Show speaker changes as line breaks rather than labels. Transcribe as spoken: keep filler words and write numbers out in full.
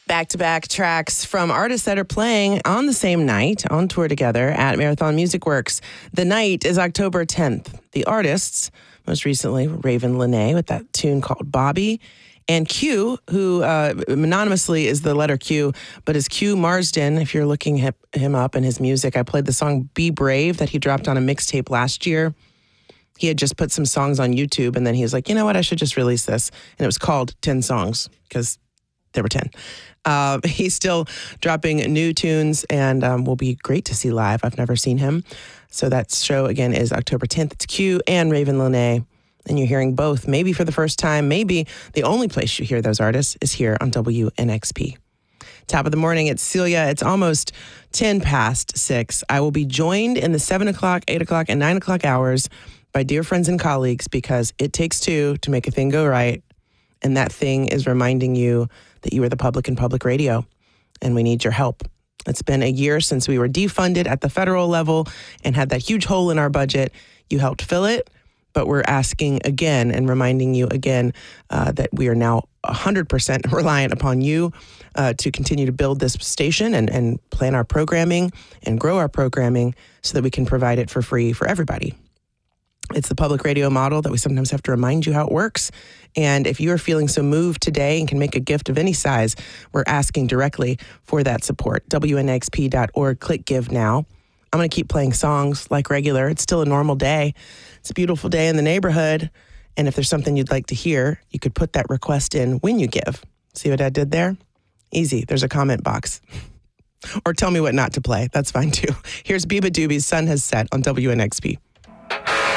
Back-to-back tracks from artists that are playing on the same night, on tour together at Marathon Music Works. The night is October tenth. The artists, most recently, Raven Lenae with that tune called Bobby, and Q, who uh, anonymously is the letter Q, but is Q Marsden, if you're looking hip, him up and his music. I played the song Be Brave that he dropped on a mixtape last year. He had just put some songs on YouTube, and then he was like, you know what, I should just release this. And it was called ten songs, because there were ten. Uh, he's still dropping new tunes and um, will be great to see live. I've never seen him. So that show, again, is October tenth. It's Q and Raven Lenae. And you're hearing both, maybe for the first time, maybe the only place you hear those artists is here on W N X P. Top of the morning, it's Celia. It's almost ten past six. I will be joined in the seven o'clock, eight o'clock, and nine o'clock hours by dear friends and colleagues, because it takes two to make a thing go right. And that thing is reminding you that you are the public in public radio, and we need your help. It's been a year since we were defunded at the federal level and had that huge hole in our budget. You helped fill it, but we're asking again and reminding you again uh, that we are now one hundred percent reliant upon you uh, to continue to build this station and, and plan our programming and grow our programming so that we can provide it for free for everybody. It's the public radio model that we sometimes have to remind you how it works. And if you are feeling so moved today and can make a gift of any size, we're asking directly for that support. W N X P dot org, click Give Now. I'm going to keep playing songs like regular. It's still a normal day. It's a beautiful day in the neighborhood. And if there's something you'd like to hear, you could put that request in when you give. See what I did there? Easy. There's a comment box. Or tell me what not to play. That's fine too. Here's Biba Doobie's Sun Has Set on W N X P.